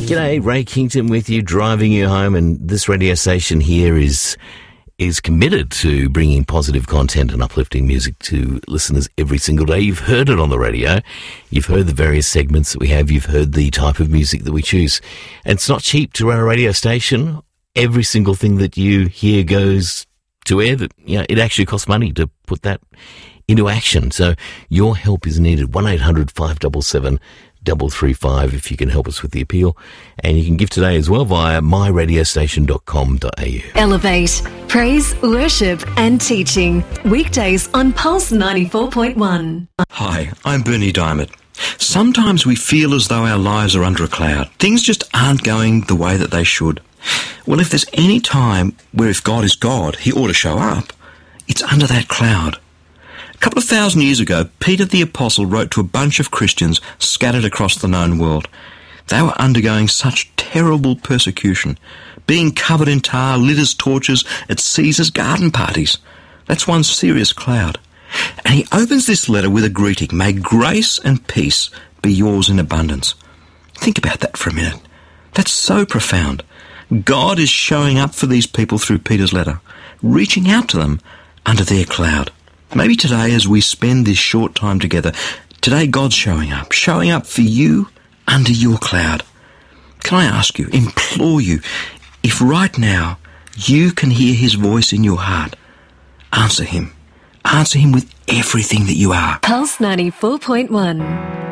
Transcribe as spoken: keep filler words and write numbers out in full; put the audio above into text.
G'day, Ray Kington with you, driving you home, and this radio station here is is committed to bringing positive content and uplifting music to listeners every single day. You've heard it on the radio. You've heard the various segments that we have. You've heard the type of music that we choose. And it's not cheap to run a radio station. Every single thing that you hear goes to air. That, you know, it actually costs money to put that into action. So your help is needed. one eight hundred five seven seven double three five if you can help us with the appeal. And you can give today as well via my radio station dot com dot a u. Elevate, praise, worship and teaching. Weekdays on Pulse ninety-four point one. Hi, I'm Bernie Diamond. Sometimes we feel as though our lives are under a cloud. Things just aren't going the way that they should. Well, if there's any time where if God is God, he ought to show up, it's under that cloud. A couple of thousand years ago, Peter the Apostle wrote to a bunch of Christians scattered across the known world. They were undergoing such terrible persecution, being covered in tar, lit as torches at Caesar's garden parties. That's one serious cloud. And he opens this letter with a greeting, "May grace and peace be yours in abundance." Think about that for a minute. That's so profound. God is showing up for these people through Peter's letter, reaching out to them under their cloud. Maybe today, as we spend this short time together, today God's showing up, showing up for you under your cloud. Can I ask you, implore you, if right now you can hear his voice in your heart, answer him. Answer him with everything that you are. Pulse ninety-four point one.